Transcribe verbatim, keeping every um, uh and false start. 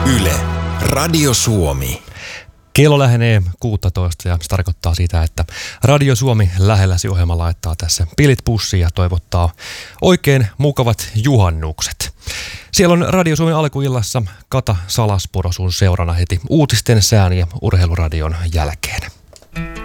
Yle, Radio Suomi. Kello lähenee kuusitoista ja se tarkoittaa sitä, että Radio Suomi lähelläsi -ohjelma laittaa tässä pilit pussiin ja toivottaa oikein mukavat juhannukset. Siellä on Radio Suomen alkuillassa Kata Salaspuro sun seurana heti uutisten, sään ja urheiluradion jälkeen.